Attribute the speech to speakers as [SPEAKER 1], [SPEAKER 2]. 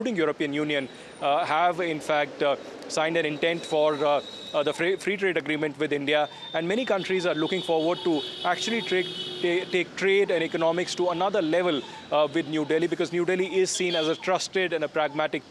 [SPEAKER 1] including European Union, have in fact signed an intent for the free trade agreement with India, and many countries are looking forward to actually take trade and economics to another level with New Delhi, because New Delhi is seen as a trusted and a pragmatic